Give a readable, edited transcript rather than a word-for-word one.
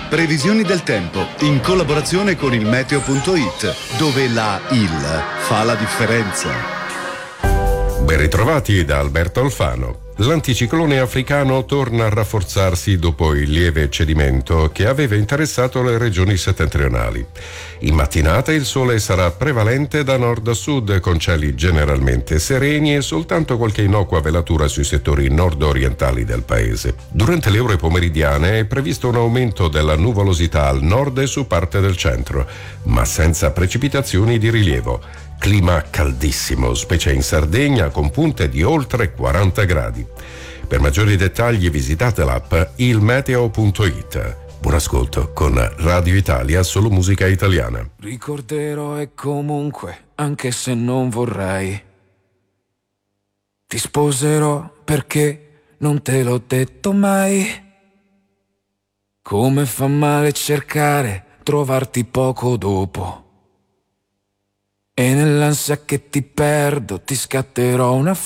Previsioni del tempo in collaborazione con il meteo.it, dove la il fa la differenza. Ben ritrovati da Alberto Alfano. L'anticiclone africano torna a rafforzarsi dopo il lieve cedimento che aveva interessato le regioni settentrionali. In mattinata il sole sarà prevalente da nord a sud, con cieli generalmente sereni e soltanto qualche innocua velatura sui settori nord-orientali del paese. Durante le ore pomeridiane è previsto un aumento della nuvolosità al nord e su parte del centro, ma senza precipitazioni di rilievo. Clima caldissimo, specie in Sardegna, con punte di oltre 40 gradi. Per maggiori dettagli visitate l'app ilmeteo.it. Buon ascolto con Radio Italia, solo musica italiana. Ricorderò e comunque, anche se non vorrei, ti sposerò perché non te l'ho detto mai. Come fa male cercare, trovarti poco dopo. E nell'ansia che ti perdo ti scatterò una